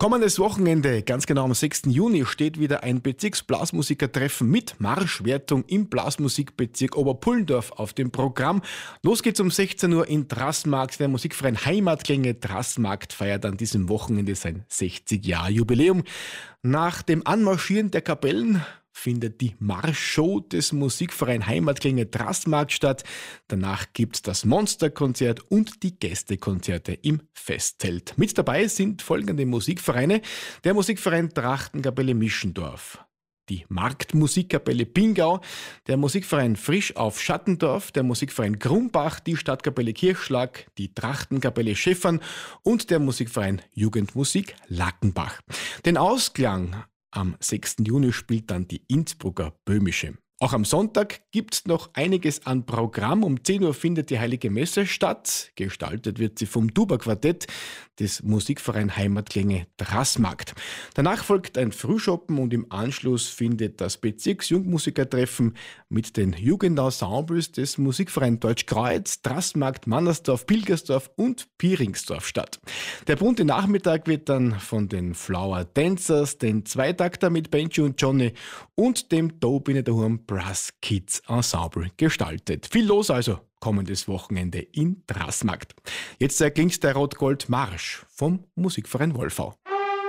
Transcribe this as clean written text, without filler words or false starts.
Kommendes Wochenende, ganz genau am 6. Juni, steht wieder ein Bezirksblasmusikertreffen mit Marschwertung im Blasmusikbezirk Oberpullendorf auf dem Programm. Los geht's um 16 Uhr in Drassmarkt. Der Musikverein Heimatklänge Drassmarkt feiert an diesem Wochenende sein 60-Jahr-Jubiläum. Nach dem Anmarschieren der Kapellen findet die Marschshow des Musikverein Heimatklänge Drassmarkt statt. Danach gibt's das Monsterkonzert und die Gästekonzerte im Festzelt. Mit dabei sind folgende Musikvereine: der Musikverein Trachtenkapelle Mischendorf, die Marktmusikkapelle Pingau, der Musikverein Frisch auf Schattendorf, der Musikverein Grumbach, die Stadtkapelle Kirchschlag, die Trachtenkapelle Schäffern und der Musikverein Jugendmusik Lackenbach. Den Ausklang am 6. Juni spielt dann die Innsbrucker Böhmische. Auch am Sonntag gibt's noch einiges an Programm. Um 10 Uhr findet die Heilige Messe statt. Gestaltet wird sie vom Tuba-Quartett des Musikverein Heimatklänge Drassmarkt. Danach folgt ein Frühschoppen und im Anschluss findet das Bezirksjungmusikertreffen mit den Jugendensembles des Musikverein Deutschkreuz, Drassmarkt, Mannersdorf, Pilgersdorf und Pieringsdorf statt. Der bunte Nachmittag wird dann von den Flower Dancers, den Zweitakter mit Benji und Johnny und dem Tobine daheim Brass Kids Ensemble gestaltet. Viel los also kommendes Wochenende in Drassmarkt. Jetzt erklingt's der Rot-Gold-Marsch vom Musikverein Wolfau.